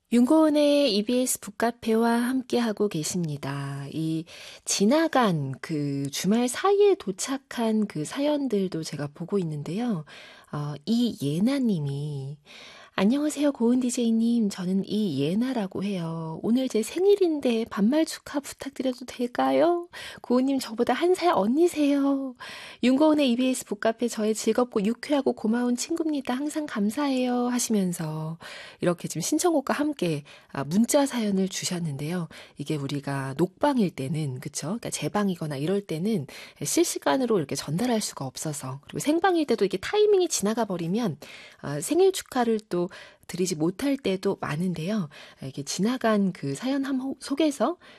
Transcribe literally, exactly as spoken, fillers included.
윤고은의 이비에스 북카페와 함께하고 계십니다. 이 지나간 그 주말 사이에 도착한 그 사연들도 제가 보고 있는데요. 어, 이예나님이 안녕하세요, 고은 디제이님. 저는 이예나라고 해요. 오늘 제 생일인데 반말 축하 부탁드려도 될까요? 고은님 저보다 한 살 언니세요. 윤고은의 이비에스 북카페 저의 즐겁고 유쾌하고 고마운 친구입니다. 항상 감사해요 하시면서 이렇게 지금 신청곡과 함께 아, 문자 사연을 주셨는데요. 이게 우리가 녹방일 때는 그쵸? 그러니까 재방이거나 이럴 때는 실시간으로 이렇게 전달할 수가 없어서 그리고 생방일 때도 이게 타이밍이 지나가 버리면 아, 생일 축하를 또 드리지 못할 때도 많은데요. 이게 지나간 그 사연 한 호- 속에서